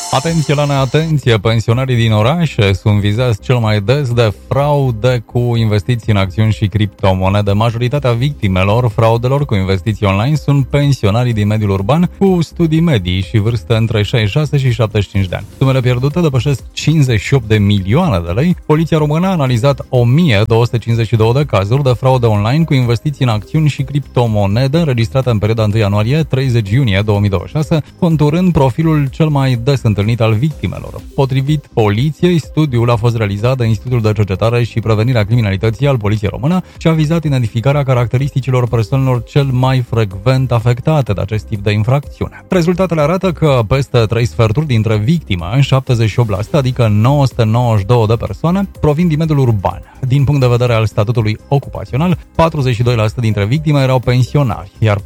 Atenție la neatenție, pensionarii din orașe sunt vizați cel mai des de fraude cu investiții în acțiuni și criptomonede. Majoritatea victimelor fraudelor cu investiții online sunt pensionarii din mediul urban cu studii medii și vârste între 66 și 75 de ani. Sumele pierdute depășesc 58 de milioane de lei. Poliția română a analizat 1252 de cazuri de fraude online cu investiții în acțiuni și criptomonede înregistrate în perioada 1 ianuarie-30 iunie 2026, conturând profilul cel mai des întâlnit al victimelor. Potrivit poliției, studiul a fost realizat de Institutul de Cercetare și Prevenire a Criminalității al Poliției Română și a vizat identificarea caracteristicilor persoanelor cel mai frecvent afectate de acest tip de infracțiune. Rezultatele arată că peste 3 sferturi dintre victime, 78%, adică 992 de persoane, provin din mediul urban. Din punct de vedere al statutului ocupațional, 42% dintre victime erau pensionari, iar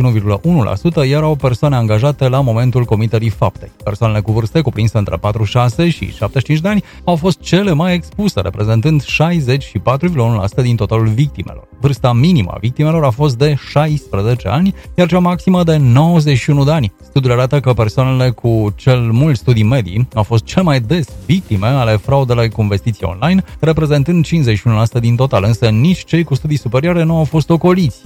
41,1% erau persoane angajate la momentul comiterii faptei. Persoanele cu vârste cuprinse între 46 și 75 de ani au fost cele mai expuse, reprezentând 64,1% din totalul victimelor. Vârsta minimă a victimelor a fost de 16 ani, iar cea maximă de 91 de ani. Studiul arată că persoanele cu cel mult studii medii au fost cel mai des victime ale fraudelor cu investiții online, reprezentând 51% din total, însă nici cei cu studii superioare nu au fost ocoliți,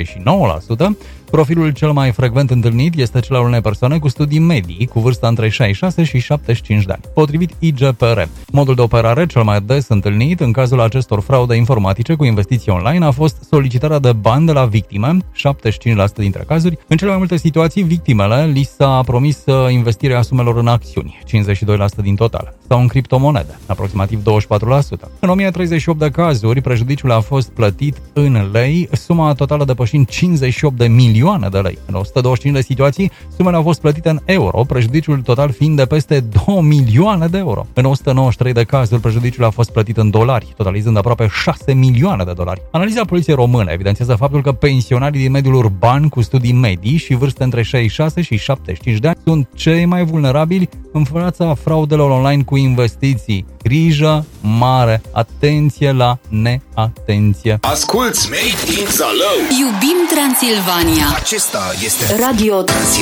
39%. Profilul cel mai frecvent întâlnit este cel al unei persoane cu studii medii, cu vârsta între 66 și 75 de ani. Potrivit IGPR, modul de operare cel mai des întâlnit în cazul acestor fraude informatice cu investiții online a fost solicitarea de bani de la victime, 75% dintre cazuri. În cele mai multe situații, victimele li s-a promis investirea sumelor în acțiuni, 52% din total, sau în criptomonede, aproximativ 24%. În 1038 de cazuri, prejudiciul a fost plătit în lei, suma totală depășind 58 de milioane de lei. În 125 de situații, sumele au fost plătite în euro, prejudiciul total fiind de peste 2 milioane de euro. În 193 de cazuri, prejudiciul a fost plătit în dolari, totalizând aproape 6 milioane de dolari. Analiza Poliției Române evidențiază faptul că pensionarii din mediul urban cu studii medii și vârste între 66 și 75 de ani sunt cei mai vulnerabili în fața fraudelor online cu investiții. Grijă mare, atenție la neatenție. Asculți Made in Zalău. Iubim Transilvania. Acesta este Radio Transilvania.